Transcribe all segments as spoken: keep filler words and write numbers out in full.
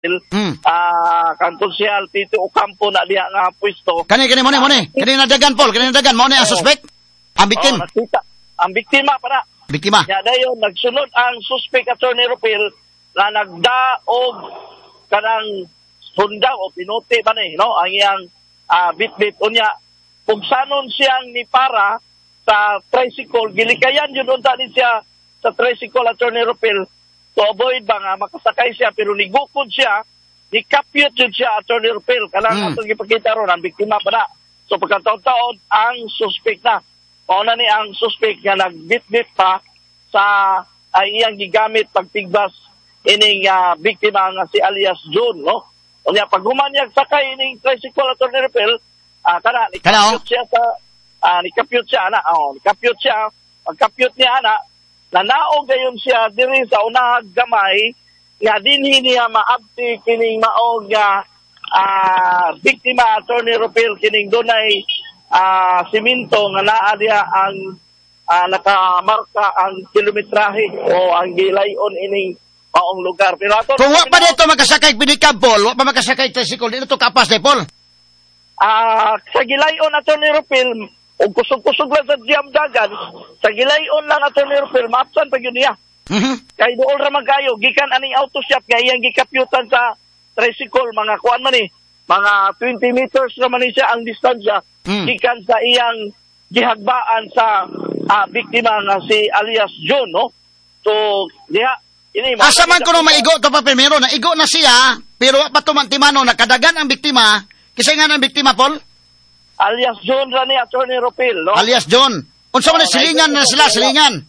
Mm. Ah, kan konsyal Tito Ocampo na diha nga pwesto. Kani kani mo ni mo ni. Kani nadagan Paul, kani nadagan mo ni ang suspect. Ang victim. Oh, nakita. Ang biktima para. Biktima. Ya dayon nagsunod ang suspect Attorney Rupil na nagdaog kanang sundaw o pinuti ba ni, no? Ang iyang uh, bit-bit unya kung sanon siyang ni para sa tricycle gilikayan yun unta ni siya sa tricycle Attorney Rupil to avoid ba nga makasakay siya pero nigukod siya ni-capute yun siya Attorney Rupil kanang mm. atong gipakita ron ang biktima pa na. So pagkataon-taon ang suspect na mauna ni ang suspect nga nagbit-bit pa sa uh, iyang gigamit pagtigbas ining uh, biktima nga si alias June, no? Unya pag humanyag sakay ining tricycle Attorney Rupil, ah uh, kana ni-capute siya sa uh, ni-capute siya ana, oh, ni-capute siya, pag-capute niya ana, nanaog gayon siya diri sa unahag gamay nga dinhi niya maabti kining maog nga uh, biktima Attorney Rupil kining dunay uh, simento nga naa diha ang uh, nakamarka ang kilometrahe o ang gilayon ining maong lugar. Pero ato kung wa pa dito makasakay pinikab Paul, wa pa makasakay tricycle dito kapas de Paul. Ah, uh, sa gilayon Attorney Rupil og kusog-kusog lang sa jam dagan, sa gilayon lang Attorney Rupil maapsan pa gyud niya. Mhm. Kay dool ra man kayo gikan aning auto shop nga iyang gikapyutan sa tricycle mga kuan man ni, mga twenty meters naman ni siya ang distansya mm. gikan sa iyang gihagbaan sa uh, biktima nga si alias John, no? So, diha ini asa man kuno maigo to pa primero na igo na siya pero wa pa tumantimano nakadagan ang biktima kisay nga ang biktima Paul alias John ra ni Attorney Rupil, no? Alias John unsa man oh, silingan na sila silingan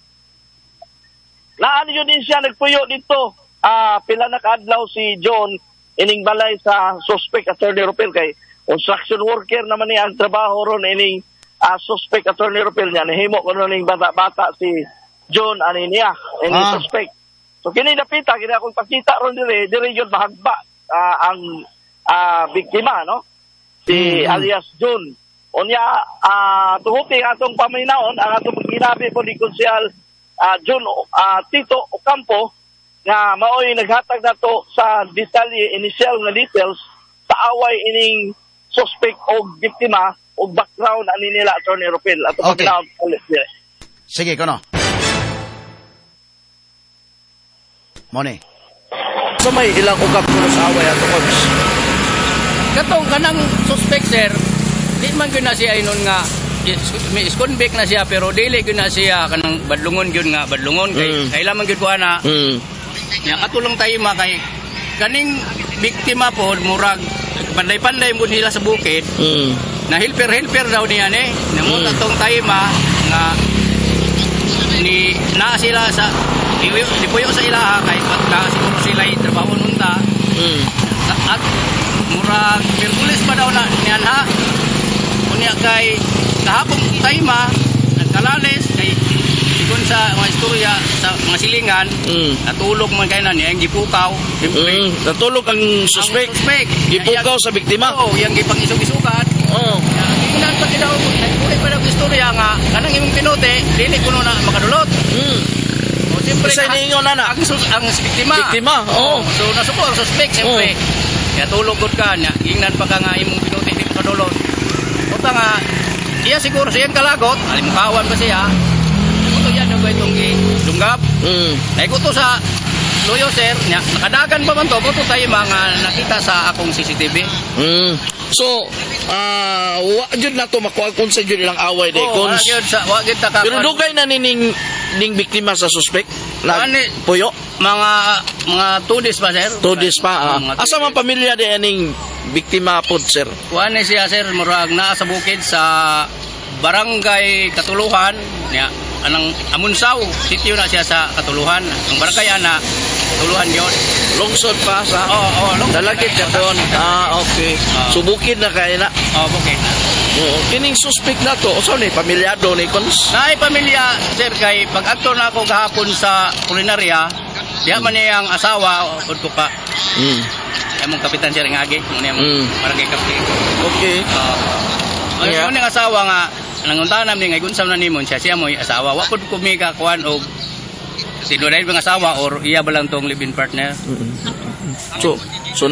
laan yun din siya nagpuyo dito ah uh, pila na kaadlaw si John ining balay sa suspect Attorney Rupil kay construction worker naman ni ang trabaho ron ining uh, suspect Attorney Rupil niya nahimo kuno ning bata-bata si John ani niya ining ah. suspect. So kini napita kini akong pakita ron dire dire yun mahagba uh, ang uh, biktima, no? Si mm-hmm. alias John. Unya uh, tuhuti atong paminaon ang atong ginabi po ni konsyal uh, John uh, Tito Ocampo nga maoy naghatag nato sa detalye initial nga details sa away ining suspect o biktima o background ani nila Attorney Rupil atong okay. paminaon ulit dire. Sige kuno. Mone. So may ilang ugap ko sa away ato Coach. Katong kanang suspect sir, di man gyud na siya inon nga may convict na siya pero dili gyud na siya kanang badlungon gyud nga badlungon kay mm. kailan man gyud ko ana. Mm. Nya katulong tayo ma kay kaning biktima po murag panday-panday mo nila sa bukid. Mm. Na helper-helper daw niya ni. Namo mm. tong tayo ma nga ni na sila sa ipuyo sa ilaha kay pagka siguro sila yung trabaho nunta mm. at murag Merkulis pa daw na niyan ha kunya kay kahapon tayma nagkalalis kay sigun sa mga istorya sa mga silingan mm. natulog man kayo na niya yung gipukaw mm. natulog ang suspect, ang suspect. gipukaw sa biktima oo yung gipag-isog-isugan oo tingnan pa daw nagkulit pa daw istorya nga kanang imong pinote dili kuno na makadulot mm. Siyempre, kasi niingon na na. Ang, ang, ang biktima. Biktima, oo. Oh. So, nasuko, ang suspect, siyempre. Oh. Kaya tulog good ka niya. Ingnan pa ka nga imong pinuti, di pa kadulot. Punta nga, iya siguro siyang kalagot, alimukawan pa siya. Ito yan yung itong dunggap. Mm. Naikuto sa loyo, sir. Niya, nakadagan pa man to. Kuto tayo mga nakita sa akong C C T V. Mm. So, ah, uh, wa jud na to makuha kung sa jud ilang away day kung. Oh, sa wa gid ta ka. Pero dugay na nining ning biktima sa suspect. Na Ani, puyo mga mga two days pa sir. two days pa. Ah. Asa man pamilya di aning biktima pod sir? Kuan ni siya sir murag naa sa bukid sa barangay Katuluhan niya anang Amunsaw sitio na siya sa Katuluhan. Ang barangay ana Katuluhan yon. Lungsod pa sa. Oo, oh, oh, lungsod. Dalagit ka doon. Ah, okay. Uh, so bukid na kay na. Oh, bukid na. Oo, kining suspect na to. Usa ni pamilyado ni Cons? Naay pamilya sir kay pag adto na ako gahapon sa kulinarya, diha man niya ang asawa ud ko pa. Mm. Among kapitan sir ngagi, mo niya mm. barangay kapti. Okay. Uh, yeah. Ang asawa nga nanguntanam ni ngay unsam na nimon siya siya mo'y asawa. Wa pud ko mi ka kuan og sinuray mga asawa or iya ba lang tong live-in partner. Mm-hmm. So, so